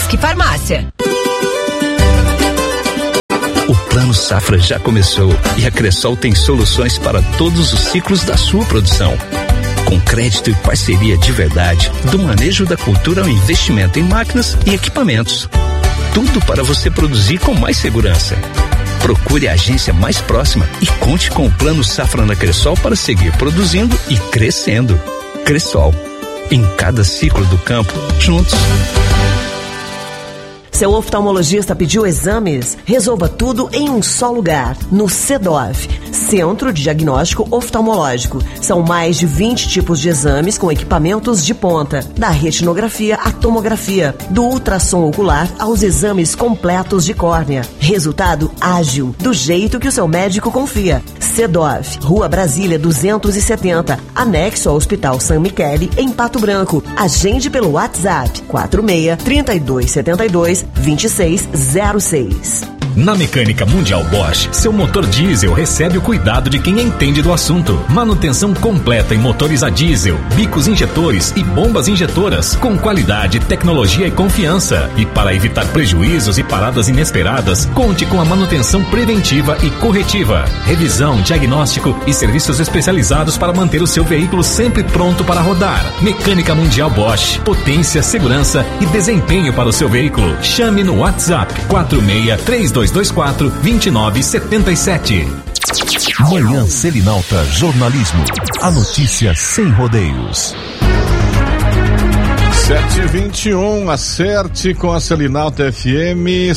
Disque Farmácia. O Plano Safra já começou e a Cressol tem soluções para todos os ciclos da sua produção. Com crédito e parceria de verdade, do manejo da cultura ao investimento em máquinas e equipamentos. Tudo para você produzir com mais segurança. Procure a agência mais próxima e conte com o Plano Safra na Cressol para seguir produzindo e crescendo. Cressol, em cada ciclo do campo, juntos. Seu oftalmologista pediu exames? Resolva tudo em um só lugar, no CEDOF, Centro de Diagnóstico Oftalmológico. São mais de 20 tipos de exames com equipamentos de ponta, da retinografia à tomografia, do ultrassom ocular aos exames completos de córnea. Resultado ágil, do jeito que o seu médico confia. CEDOF, Rua Brasília 270, anexo ao Hospital San Michele, em Pato Branco. Agende pelo WhatsApp 46-3272-2606. Na Mecânica Mundial Bosch, seu motor diesel recebe o cuidado de quem entende do assunto. Manutenção completa em motores a diesel, bicos injetores e bombas injetoras, com qualidade, tecnologia e confiança. E para evitar prejuízos e paradas inesperadas, conte com a manutenção preventiva e corretiva, revisão, diagnóstico e serviços especializados para manter o seu veículo sempre pronto para rodar. Mecânica Mundial Bosch, potência, segurança e desempenho para o seu veículo. Chame no WhatsApp 46-3224-2977. Manhã Selinalta Jornalismo. A notícia sem rodeios. 7h21, acerte com a Selinalta FM,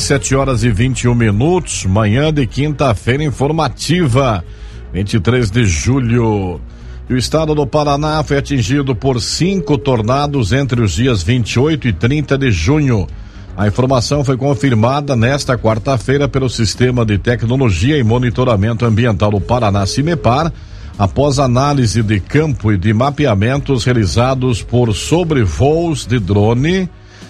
7h21, manhã de quinta-feira informativa, 23 de julho. E o estado do Paraná foi atingido por 5 tornados entre os dias 28 e 30 de junho. A informação foi confirmada nesta quarta-feira pelo Sistema de Tecnologia e Monitoramento Ambiental do Paraná, CIMEPAR, após análise de campo e de mapeamentos realizados por sobrevoos de drone,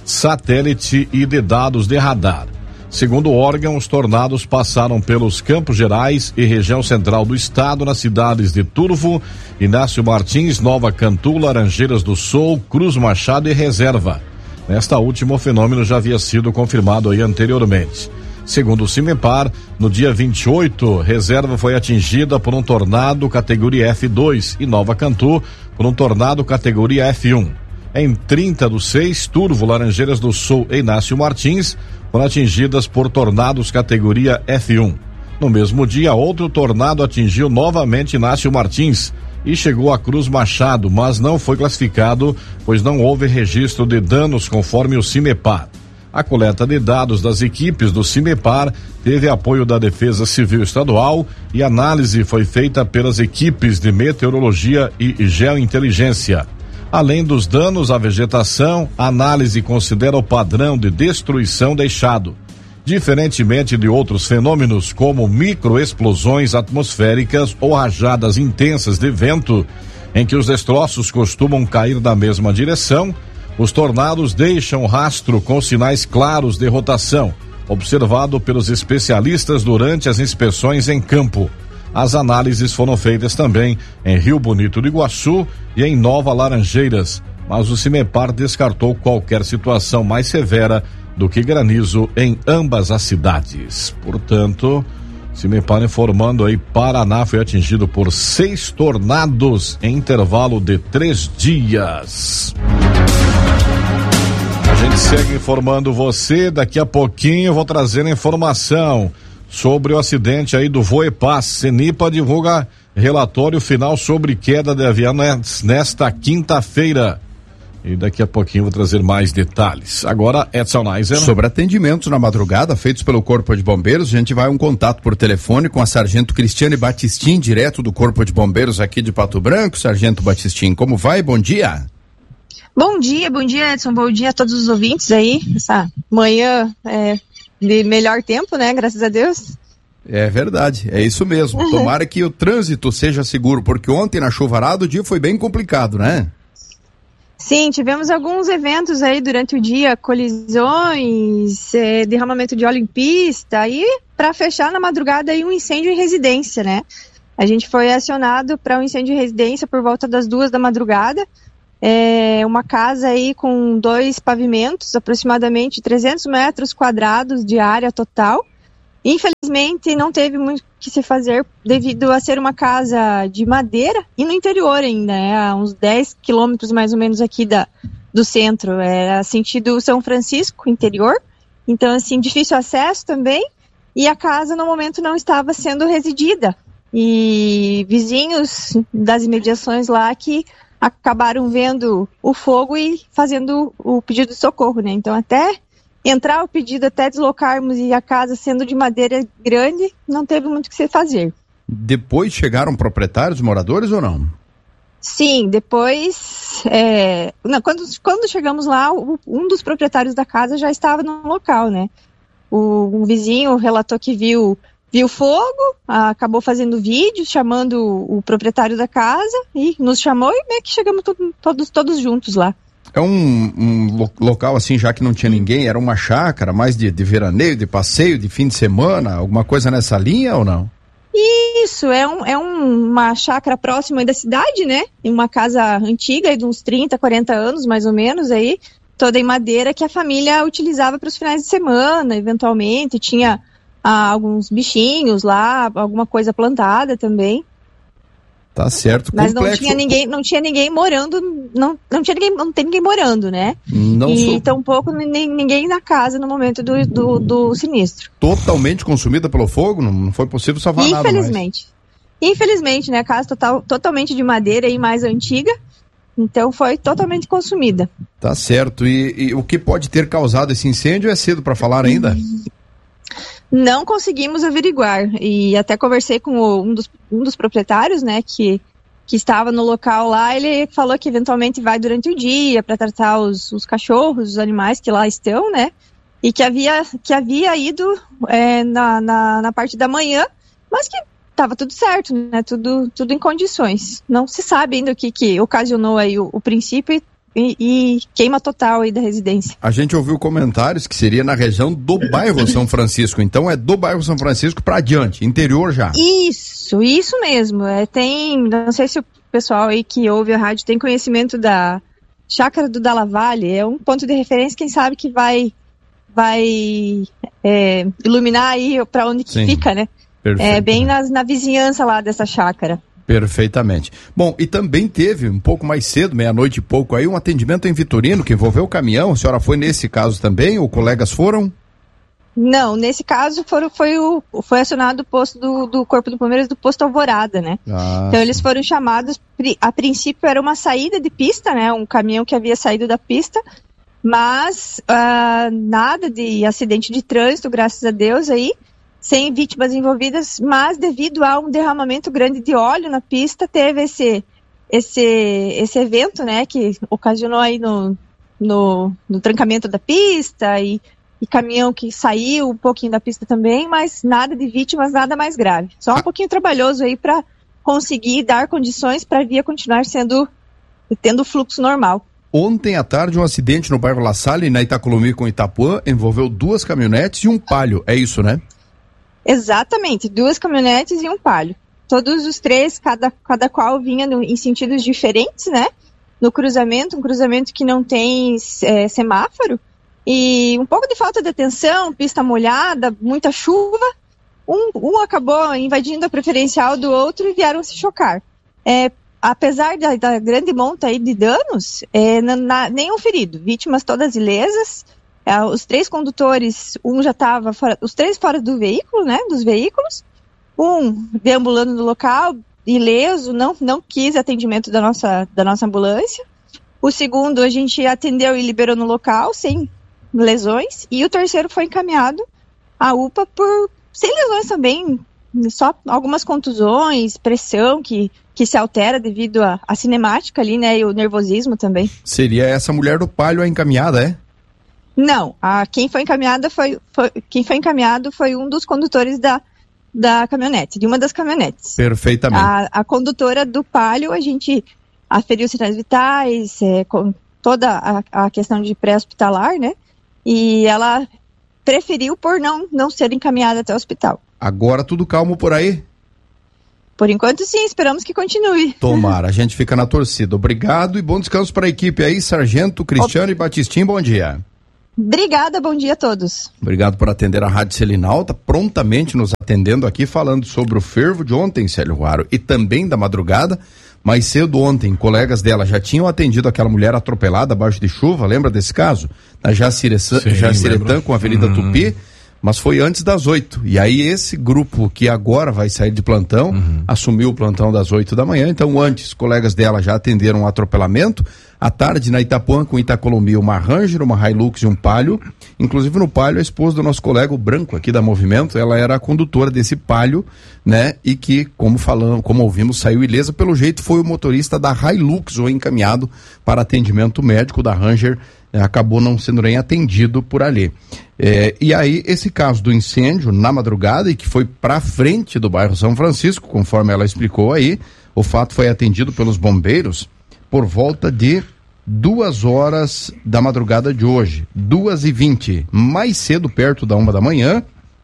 satélite e de dados de radar. Segundo o órgão, os tornados passaram pelos Campos Gerais e região central do estado, nas cidades de Turvo, Inácio Martins, Nova Cantu, Laranjeiras do Sul, Cruz Machado e Reserva. Nesta última, o fenômeno já havia sido confirmado aí anteriormente. Segundo o CIMEPAR, no dia 28, Reserva foi atingida por um tornado categoria F2 e Nova Cantu por um tornado categoria F1. Em 30/6, Turvo, Laranjeiras do Sul e Inácio Martins foram atingidas por tornados categoria F1. No mesmo dia, outro tornado atingiu novamente Inácio Martins e chegou a Cruz Machado, mas não foi classificado, pois não houve registro de danos conforme o CIMEPAR. A coleta de dados das equipes do CIMEPAR teve apoio da Defesa Civil Estadual e análise foi feita pelas equipes de meteorologia e geointeligência. Além dos danos à vegetação, a análise considera o padrão de destruição deixado. Diferentemente de outros fenômenos como microexplosões atmosféricas ou rajadas intensas de vento, em que os destroços costumam cair na mesma direção, os tornados deixam rastro com sinais claros de rotação, observado pelos especialistas durante as inspeções em campo. As análises foram feitas também em Rio Bonito do Iguaçu e em Nova Laranjeiras, mas o CIMEPAR descartou qualquer situação mais severa do que granizo em ambas as cidades. Portanto, CIMEPAR informando aí, Paraná foi atingido por 6 tornados em intervalo de 3 dias. A gente segue informando você, daqui a pouquinho eu vou trazer informação sobre o acidente aí do Voepaz. CENIPA divulga relatório final sobre queda de avião nesta quinta-feira. E daqui a pouquinho vou trazer mais detalhes. Agora, Edson Neiser. Sobre atendimentos na madrugada feitos pelo Corpo de Bombeiros, a gente vai a um contato por telefone com a Sargento Cristiane Batistin, direto do Corpo de Bombeiros aqui de Pato Branco. Sargento Batistin, como vai? Bom dia. Bom dia Edson, bom dia a todos os ouvintes aí, essa manhã de melhor tempo, né, graças a Deus. É verdade, é isso mesmo. Tomara que o trânsito seja seguro, porque ontem na chuvarada o dia foi bem complicado, né? Sim, tivemos alguns eventos aí durante o dia, colisões, derramamento de óleo em pista e para fechar na madrugada aí um incêndio em residência, né? A gente foi acionado para um incêndio em residência por volta das 2 da madrugada. uma casa aí com 2 pavimentos, aproximadamente 300 metros quadrados de área total. Infelizmente, não teve muito o que se fazer devido a ser uma casa de madeira e no interior ainda, a uns 10 quilômetros mais ou menos aqui do centro, sentido São Francisco, interior. Então, assim, difícil acesso também, e a casa no momento não estava sendo residida. E vizinhos das imediações lá que acabaram vendo o fogo e fazendo o pedido de socorro, né? Então, até entrar o pedido, até deslocarmos e a casa sendo de madeira grande, não teve muito o que se fazer. Depois chegaram proprietários, moradores ou não? Sim, depois, quando chegamos lá, um dos proprietários da casa já estava no local, né? Um vizinho relatou que viu fogo, acabou fazendo vídeo, chamando o proprietário da casa e nos chamou e meio que chegamos todos juntos lá. É um local assim, já que não tinha ninguém, era uma chácara mais de veraneio, de passeio, de fim de semana, alguma coisa nessa linha ou não? Isso, uma chácara próxima da cidade, né? Uma casa antiga, de uns 30, 40 anos mais ou menos aí, toda em madeira, que a família utilizava para os finais de semana, eventualmente, tinha alguns bichinhos lá, alguma coisa plantada também. Tá certo. Mas complexo. não tinha ninguém morando, não tem ninguém morando, né? Tampouco ninguém na casa no momento do sinistro. Totalmente consumida pelo fogo? Não foi possível salvar nada mais? Infelizmente, né? A casa totalmente de madeira e mais antiga, então foi totalmente consumida. Tá certo. E o que pode ter causado esse incêndio é cedo para falar ainda? Não conseguimos averiguar, e até conversei com um dos proprietários, né, que estava no local lá. Ele falou que eventualmente vai durante o dia para tratar os cachorros, os animais que lá estão, né, e que havia ido na parte da manhã, mas que estava tudo certo, né, tudo em condições. Não se sabe ainda o que ocasionou aí o princípio e queima total aí da residência. A gente ouviu comentários que seria na região do bairro São Francisco, então é do bairro São Francisco para adiante, interior já. Isso mesmo. Não sei se o pessoal aí que ouve a rádio tem conhecimento da Chácara do Dalla Valle, é um ponto de referência, quem sabe que vai iluminar aí para onde que fica, né? Bem na vizinhança lá dessa chácara. Perfeitamente. Bom, e também teve, um pouco mais cedo, meia-noite e pouco aí, um atendimento em Vitorino que envolveu o caminhão. A senhora foi nesse caso também, ou colegas foram? Não, nesse caso foi acionado o posto do Corpo de Bombeiros do posto Alvorada, né? Então eles foram chamados, a princípio era uma saída de pista, né? Um caminhão que havia saído da pista, mas nada de acidente de trânsito, graças a Deus aí, sem vítimas envolvidas, mas devido a um derramamento grande de óleo na pista, teve esse evento, né, que ocasionou aí no trancamento da pista e caminhão que saiu um pouquinho da pista também, mas nada de vítimas, nada mais grave. Só um pouquinho trabalhoso aí para conseguir dar condições para a via continuar tendo fluxo normal. Ontem à tarde, um acidente no bairro La Salle, na Itacolomi com Itapuã, envolveu 2 caminhonetes e um Palio, é isso, né? Exatamente, 2 caminhonetes e um Palio. Todos os 3, cada qual vinha em sentidos diferentes, né? No cruzamento, um cruzamento que não tem semáforo, e um pouco de falta de atenção, pista molhada, muita chuva. Um acabou invadindo a preferencial do outro e vieram se chocar. Apesar da grande monta aí de danos, nenhum ferido, vítimas todas ilesas. Os 3 condutores, já estava os 3 fora do veículo, né, dos veículos, deambulando no local, ileso, não quis atendimento da nossa ambulância. O segundo a gente atendeu e liberou no local, sem lesões, e o terceiro foi encaminhado à UPA sem lesões também, só algumas contusões, pressão que se altera devido à cinemática ali, né, e o nervosismo também. Seria essa mulher do Palio a encaminhada, é? Não, quem foi encaminhado foi um dos condutores da caminhonete, de uma das caminhonetes. Perfeitamente. A condutora do Palio, a gente aferiu sinais vitais, com toda a questão de pré-hospitalar, né? E ela preferiu por não ser encaminhada até o hospital. Agora tudo calmo por aí? Por enquanto, sim, esperamos que continue. Tomara, a gente fica na torcida. Obrigado e bom descanso para a equipe aí, Sargento Cristiane Batistin, bom dia. Obrigada, bom dia a todos. Obrigado por atender a Rádio Selinalta, prontamente nos atendendo aqui, falando sobre o fervo de ontem, Célio Ruaro, e também da madrugada. Mais cedo ontem, colegas dela já tinham atendido aquela mulher atropelada abaixo de chuva, lembra desse caso? Na Jaciretã com a Avenida Tupi, mas foi antes das 8. E aí esse grupo que agora vai sair de plantão, assumiu o plantão das 8 da manhã, então antes, colegas dela já atenderam um atropelamento. À tarde, na Itapuã, com Itacolomi, uma Ranger, uma Hilux e um Palio. Inclusive no Palio, a esposa do nosso colega, o Branco, aqui da Movimento, ela era a condutora desse Palio, né? E que, como ouvimos, saiu ilesa. Pelo jeito, foi o motorista da Hilux, ou encaminhado para atendimento médico da Ranger, acabou não sendo nem atendido por ali. E aí, esse caso do incêndio na madrugada, e que foi para frente do bairro São Francisco, conforme ela explicou aí, o fato foi atendido pelos bombeiros por volta de 2 horas da madrugada de hoje, 2h20, mais cedo, perto da 1 da manhã,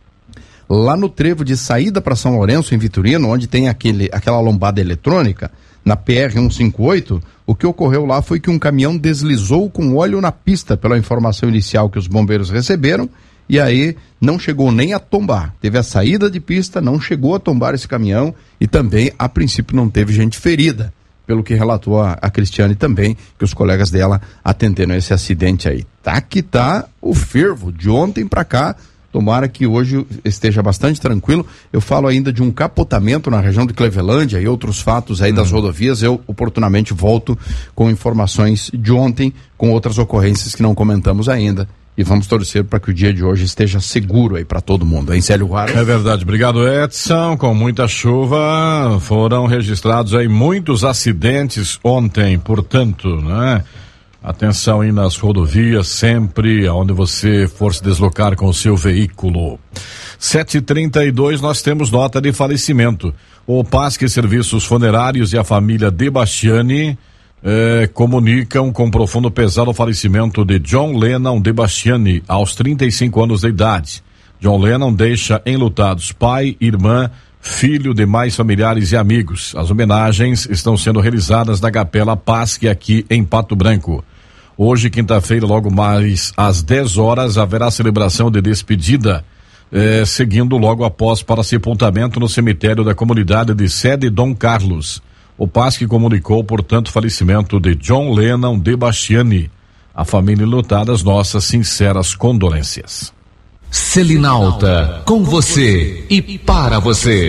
lá no trevo de saída para São Lourenço, em Vitorino, onde tem aquela lombada eletrônica, na PR-158, o que ocorreu lá foi que um caminhão deslizou com óleo na pista, pela informação inicial que os bombeiros receberam, e aí não chegou nem a tombar. Teve a saída de pista, não chegou a tombar esse caminhão, e também, a princípio, não teve gente ferida, pelo que relatou a Cristiane também, que os colegas dela atenderam esse acidente aí. Tá que tá o fervo de ontem para cá. Tomara que hoje esteja bastante tranquilo. Eu falo ainda de um capotamento na região de Clevelândia e outros fatos aí das rodovias. Eu oportunamente volto com informações de ontem, com outras ocorrências que não comentamos ainda. E vamos torcer para que o dia de hoje esteja seguro aí para todo mundo, hein, Célio Ruaro? É verdade, obrigado, Edson. Com muita chuva, foram registrados aí muitos acidentes ontem, portanto, né? Atenção aí nas rodovias, sempre aonde você for se deslocar com o seu veículo. 7h32, nós temos nota de falecimento. O PASC Serviços Funerários e a família De Bastiani comunicam com profundo pesar o falecimento de John Lennon De Bastiani, aos 35 anos de idade. John Lennon deixa enlutados pai, irmã, filho, demais familiares e amigos. As homenagens estão sendo realizadas na Capela PASC aqui em Pato Branco. Hoje, quinta-feira, logo mais às 10 horas, haverá celebração de despedida, seguindo logo após para sepultamento no cemitério da comunidade de Sede Dom Carlos. O PASC comunicou, portanto, o falecimento de John Lennon De Bastiani. A família enlutada, as nossas sinceras condolências. Selinalta, com você e para você.